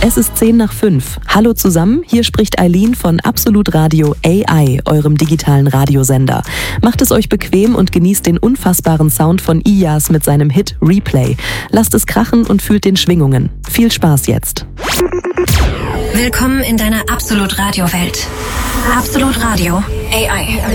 Es ist 5:10. Hallo zusammen, hier spricht Eileen von Absolut Radio AI, eurem digitalen Radiosender. Macht es euch bequem und genießt den unfassbaren Sound von Iyas mit seinem Hit Replay. Lasst es krachen und fühlt den Schwingungen. Viel Spaß jetzt. Willkommen in deiner Absolut Radio Welt. Absolut Radio AI.